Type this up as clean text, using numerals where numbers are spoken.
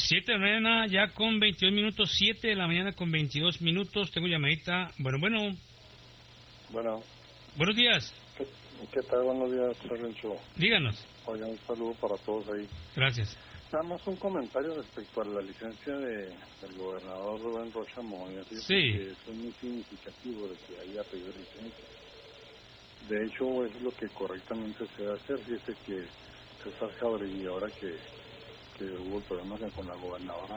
7 de la mañana ya con 22 minutos, 7 de la mañana con 22 minutos, tengo llamadita. Bueno. Buenos días. ¿Qué tal? Buenos días, Rencho. Díganos. Oigan, un saludo para todos ahí. Gracias. Nada más un comentario respecto a la licencia del gobernador Rubén Rocha Moya. Sí. Que es muy significativo de que haya pedido licencia. De hecho, es lo que correctamente se debe hacer. Fíjese que César Jauregui, ahora que hubo problemas con la gobernadora